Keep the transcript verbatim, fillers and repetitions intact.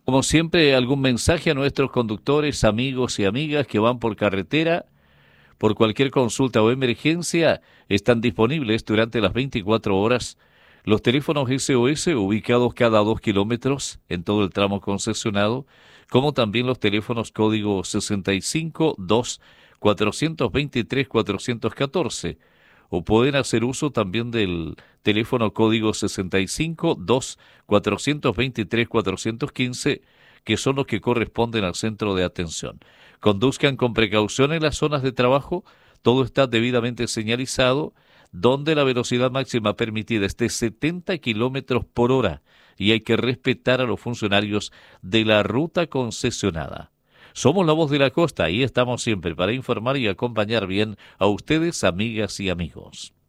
Como siempre, algún mensaje a nuestros conductores, amigos y amigas que van por carretera. Por cualquier consulta o emergencia, están disponibles durante las veinticuatro horas los teléfonos S O S ubicados cada dos kilómetros en todo el tramo concesionado, como también los teléfonos código sesenta y cinco dos cuatrocientos veintitrés cuatrocientos catorce, o pueden hacer uso también del teléfono código sesenta y cinco dos cuatrocientos veintitrés cuatrocientos quince, que son los que corresponden al centro de atención. Conduzcan con precaución en las zonas de trabajo, todo está debidamente señalizado, donde la velocidad máxima permitida es de setenta kilómetros por hora y hay que respetar a los funcionarios de la ruta concesionada. Somos la voz de la costa y estamos siempre para informar y acompañar bien a ustedes, amigas y amigos.